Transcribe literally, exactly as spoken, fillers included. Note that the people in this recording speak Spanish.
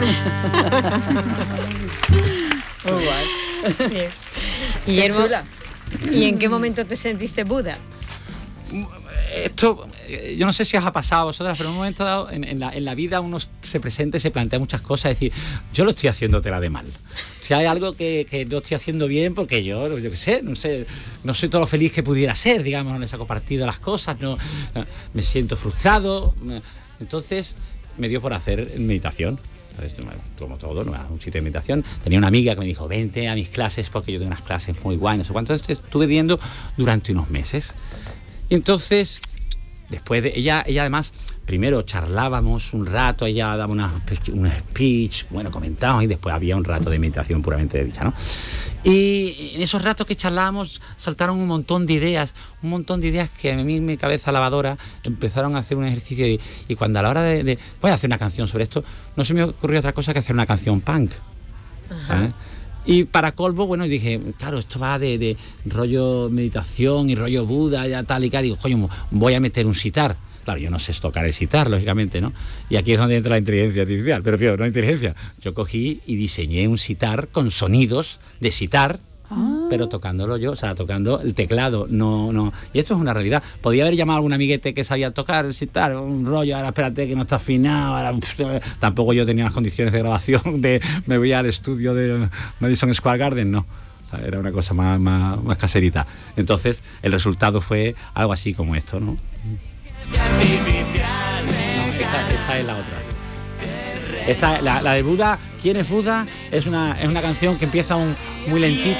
Muy guay. Bien. Guillermo, ¿y en qué momento te sentiste Buda? Esto, yo no sé si os ha pasado a vosotras, pero en un momento dado en, en, la, en la vida uno se presenta y se plantea muchas cosas, es decir, yo lo estoy haciendo tela de mal. Si hay algo que, que no estoy haciendo bien, porque yo, yo qué sé, no sé, no soy todo lo feliz que pudiera ser, digamos, no le saco partido a las cosas, no, me siento frustrado. Entonces me dio por hacer meditación. Entonces, como todo, ¿no? Un sitio de meditación. Tenía una amiga que me dijo, vente a mis clases porque yo tengo unas clases muy guay, no sé cuánto. Entonces estuve viendo durante unos meses. Y entonces, después de ella, ella además, primero charlábamos un rato, ella daba una, un speech, bueno, comentábamos y después había un rato de meditación puramente de dicha, ¿no? Y en esos ratos que charlábamos saltaron un montón de ideas, un montón de ideas que a mí, mi cabeza lavadora, empezaron a hacer un ejercicio y, y cuando a la hora de, de, voy a hacer una canción sobre esto, no se me ocurrió otra cosa que hacer una canción punk. ¿Sabes? Y para colmo, bueno, dije, claro, esto va de, de rollo meditación y rollo Buda, ya tal y tal. Digo, coño, voy a meter un sitar. Claro, yo no sé tocar el sitar, lógicamente, ¿no? Y aquí es donde entra la inteligencia artificial. Pero fíjate, no inteligencia. Yo cogí y diseñé un sitar con sonidos de sitar, ah. pero tocándolo yo, o sea, tocando el teclado, no, no. Y esto es una realidad. Podía haber llamado a algún amiguete que sabía tocar el sitar, un rollo, ahora espérate que no está afinado, ahora, pff, tampoco yo tenía las condiciones de grabación de me voy al estudio de Madison Square Garden, no. O sea, era una cosa más, más, más caserita. Entonces, el resultado fue algo así como esto, ¿no? No, esta, esta es la otra. Esta, la, la de Buda, ¿quién es Buda? Es una, es una canción que empieza un, muy lentita.